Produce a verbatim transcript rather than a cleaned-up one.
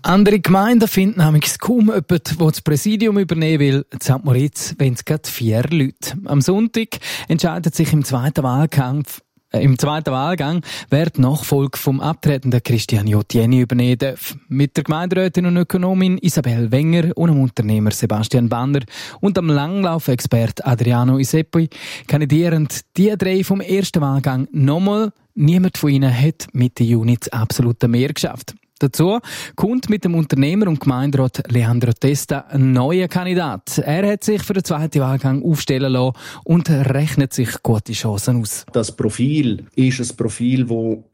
Andere Gemeinden finden nämlich kaum jemanden, der das Präsidium übernehmen will. In Sankt Moritz wollen es gerade vier Leute. Am Sonntag entscheidet sich im zweiten Wahlkampf äh, im zweiten Wahlgang, wer die Nachfolge vom abtretenden Christian Jottieni übernehmen darf. Mit der Gemeinderätin und Ökonomin Isabel Wenger und dem Unternehmer Sebastian Banner und dem Langlaufexpert Adriano Iseppi kandidieren die drei vom ersten Wahlgang nochmal. Niemand von ihnen hat Mitte Juni das absolute Mehr geschafft. Dazu kommt mit dem Unternehmer und Gemeinderat Leandro Testa ein neuer Kandidat. Er hat sich für den zweiten Wahlgang aufstellen lassen und rechnet sich gute Chancen aus. Das Profil ist ein Profil, das